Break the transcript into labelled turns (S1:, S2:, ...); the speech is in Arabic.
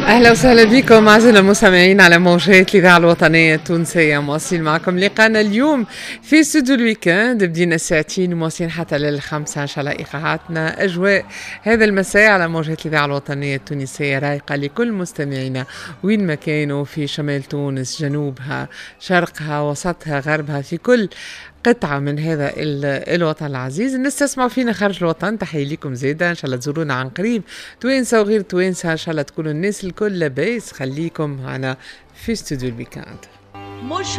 S1: أهلا وسهلا بكم أعزائنا المستمعين على موجات الإذاعة الوطنية التونسية. مواصلين معكم لقانا اليوم في استوديو الويكاند، بدينا الساعتين ومواصلين حتى لل5 إن شاء الله. إيقاعاتنا أجواء هذا المساء على موجات الإذاعة الوطنية التونسية رايقة لكل مستمعينا وين ما كانوا، في شمال تونس، جنوبها، شرقها، وسطها، غربها، في كل قطعة من هذا الوطن العزيز. نستسمعوا فينا خارج الوطن، تحية لكم زيادة، إن شاء الله تزورونا عن قريب، توانسة وغير توانسة، إن شاء الله تكونوا الناس الكل لاباس. خليكم معنا في استوديو الويكاند.